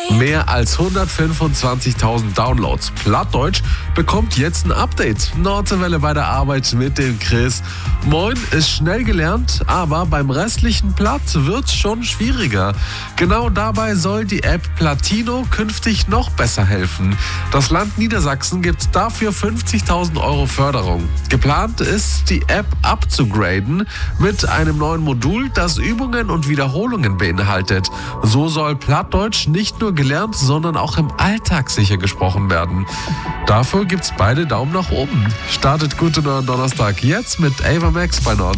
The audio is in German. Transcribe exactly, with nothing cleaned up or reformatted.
Mehr als hundertfünfundzwanzigtausend Downloads. Plattdeutsch bekommt jetzt ein Update. Nordwelle bei der Arbeit mit dem Chris. Moin ist schnell gelernt, aber beim restlichen Platt wird's schon schwieriger. Genau dabei soll die App Platino künftig noch besser helfen. Das Land Niedersachsen gibt dafür fünfzigtausend Euro Förderung. Geplant ist, die App abzugraden mit einem neuen Modul, das Übungen und Wiederholungen beinhaltet. So soll Plattdeutsch nicht nur gelernt, sondern auch im Alltag sicher gesprochen werden. Dafür gibt's beide Daumen nach oben. Startet gut in euren Donnerstag jetzt mit Ava Max bei Nord.